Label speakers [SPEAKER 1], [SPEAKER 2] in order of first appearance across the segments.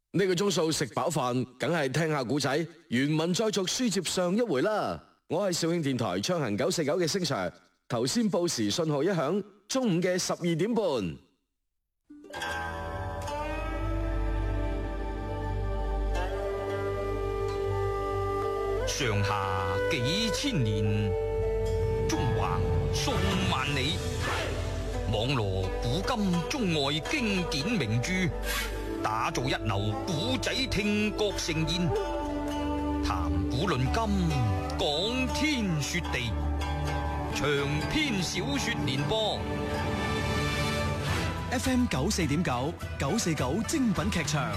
[SPEAKER 1] 呢個鐘數食飽飯，梗係聽下古仔，原文再續書接上一回啦。我係肇慶電台暢行949嘅星 Sir， 頭先報時信號一響，中午嘅12點半。
[SPEAKER 2] 上下幾千年，中橫數萬里，網羅古今中外經典名著，打造一流古仔聽覺盛宴，談古論今，講天說地，長篇小說連播
[SPEAKER 3] FM 94.9 949精品劇場。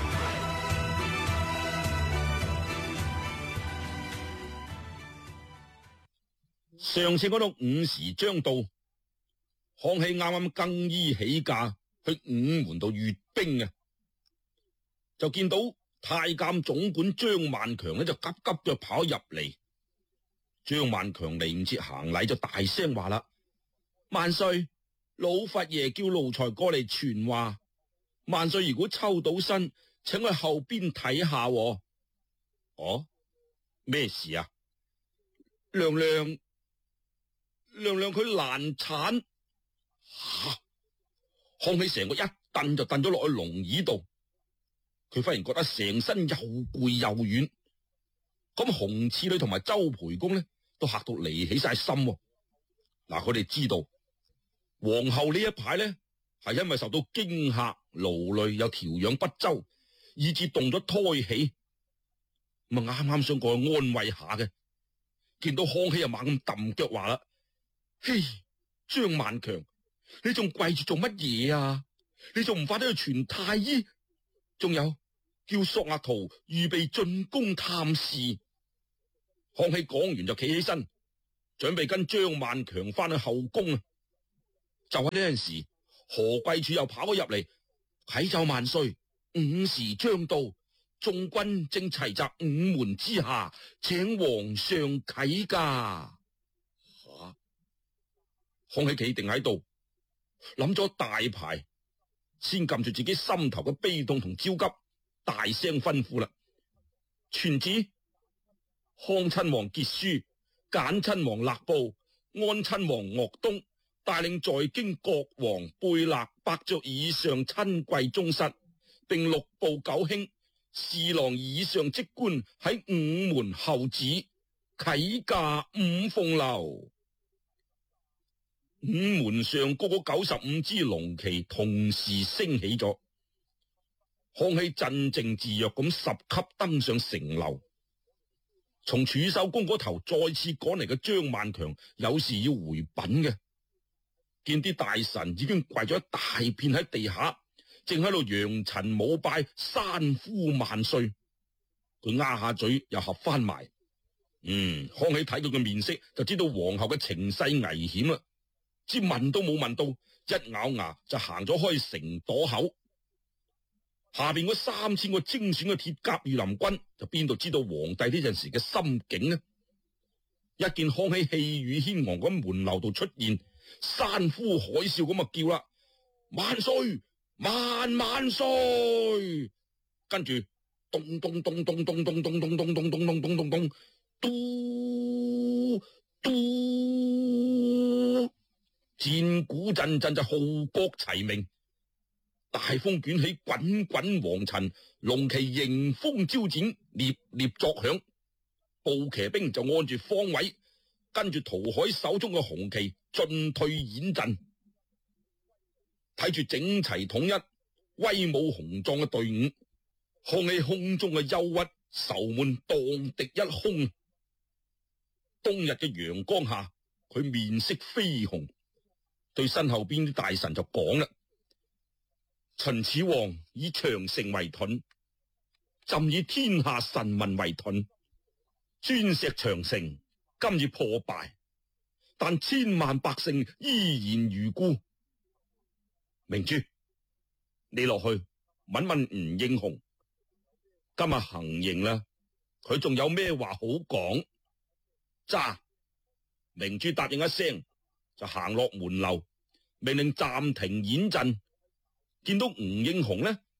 [SPEAKER 4] 上次嗰度午時將到，康熙啱啱更衣起駕去午門度閱兵啊，就見到太監總管張萬強呢就急急腳跑入嚟。張萬強嚟唔切行禮就大聲話啦：萬歲，老佛爺叫奴才過嚟傳話，萬歲如果抽到身，請去後邊睇下。哦，咩事啊？娘娘佢難產。康熙成個一蹬就蹬咗落去龍椅度，佢忽然覺得成身又攰又軟。咁洪次女同埋周培公呢都嚇到離起晒心。嗱，佢哋知道皇后呢一排呢係因為受到驚嚇勞累，有調養不周，以致動咗胎氣。咁啊啱啱想過去安慰下嘅，見到康熙又猛咁揼腳話啦：嘿，張萬強，你仲跪住做乜嘢啊？你仲唔快啲去傳太醫？仲有叫索額圖預備進宮探視。康熙講完就企起身，準備跟張萬強翻去後宮啊！就喺呢陣時，何貴柱又跑咗入嚟，啟奏萬歲，午時將到，眾軍正齊集午門之下，請皇上啟駕。康熙企定喺度，諗咗大排，先撳住自己心頭嘅悲痛同焦急，大聲吩咐啦：傳旨，康親王傑書，簡親王勒布，安親王岳東帶領在京國王貝勒伯爵以上親貴宗室，並6部9卿、侍郎以上職官喺午門候旨，啟駕五鳳樓。午門上高嗰95支龍旗同時升起咗，康熙鎮靜自若咁10級登上城樓。從儲秀宮嗰頭再次趕嚟嘅張萬強有事要回稟嘅，見啲大臣已經跪咗一大片喺地下，正喺度揚塵舞拜，山呼萬歲。佢鴉下嘴又合翻埋。康熙睇到佢面色就知道皇后嘅情勢危險啦。知問都冇問到，一咬牙就行咗開城垛口。下邊嗰3000個精選嘅鐵甲御林軍就邊度知道皇帝呢陣時嘅心境呢？一見康熙氣宇軒昂咁門樓度出現，山呼海嘯咁啊叫啦：萬歲，萬歲！跟住咚咚咚咚咚咚咚咚咚咚咚咚咚咚咚，嘟嘟。戰鼓陣陣就號角齊鳴，大風捲起滾滾黃塵，龍旗迎風招展，獵獵作響。步騎兵就按住方位，跟住陶海手中嘅紅旗進退演陣。睇住整齊統一、威武雄壯嘅隊伍，康熙空中嘅憂鬱愁悶蕩滌一空。冬日嘅陽光下，佢面色绯紅。對身後邊啲大臣就講啦：秦始皇以長城為盾，朕以天下臣民為盾，磚石長城今已破敗，但千萬百姓依然如故。明珠，你落去問問吳英雄，今日行刑啦，佢仲有咩話好講？揸！明珠答應一聲，就行落門樓，命令暫停演陣。見到吳英雄呢，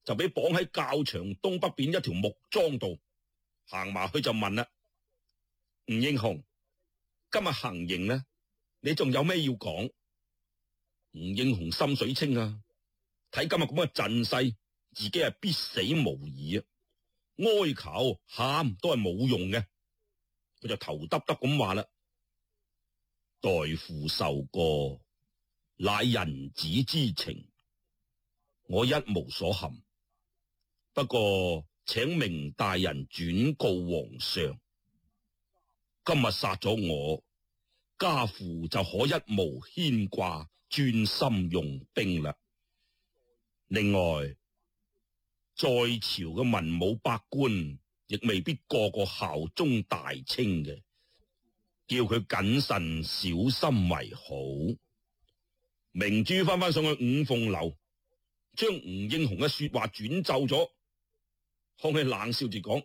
[SPEAKER 4] 就俾綁喺教場東北邊一條木樁度，行埋去就問啦：吳英雄，今日行刑呢，你仲有咩要講？吳英雄心水清啊，睇今日咁嘅陣勢，自己係必死無疑啊！哀求喊都係冇用嘅，佢就頭耷耷咁話啦：代父受過，乃人子之情，我一無所含。不過請明大人轉告皇上，今日殺咗我，家父就可一無牽掛，專心用兵啦。另外，在朝嘅文武百官亦未必個個效忠大清嘅，叫佢謹慎小心為好。明珠翻上去五鳳樓，將吳英雄嘅說話轉奏咗。康熙冷笑住講：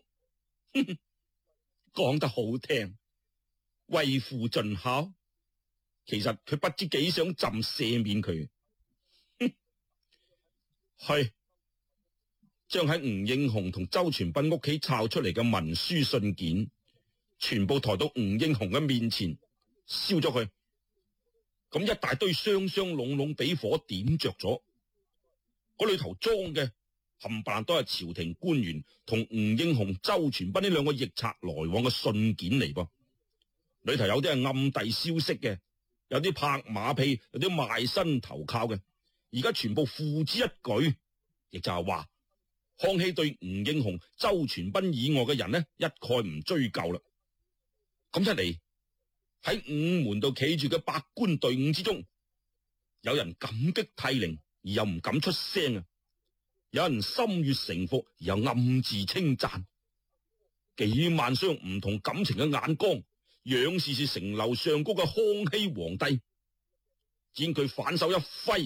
[SPEAKER 4] 講得好聽，為父盡孝。其實佢不知幾想朕赦免佢。係將喺吳英雄同周傳斌屋企抄出嚟嘅文書信件，全部抬到吳英雄嘅面前，燒咗佢。咁一大堆雙雙籠籠俾火點着咗，嗰裏頭裝嘅冚唪唥都係朝廷官員同吳英雄、周傳斌呢兩個逆賊來往嘅信件嚟噃。裏頭有啲係暗遞消息嘅，有啲拍馬屁，有啲賣身投靠嘅。而家全部付之一舉，亦就係話康熙對吳英雄、周傳斌以外嘅人呢，一概唔追究啦。咁一嚟喺午門度企住嘅百官隊伍之中，有人感激涕零而又唔敢出聲啊，有人心悅誠服而又暗自稱讚，幾萬雙唔同感情嘅眼光仰視住城樓上高嘅康熙皇帝，見佢反手一揮。